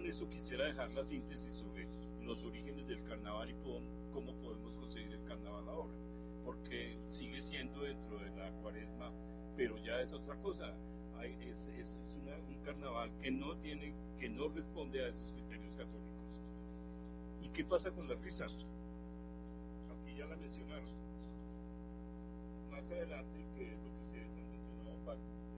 eso quisiera dejar la síntesis sobre los orígenes del carnaval y cómo podemos conseguir el carnaval ahora, porque sigue siendo dentro de la cuaresma, pero ya es otra cosa. Es un carnaval que no responde a esos criterios católicos. ¿Y qué pasa con la risa? Aquí ya la mencionaron. Más adelante, que es lo que ustedes han mencionado,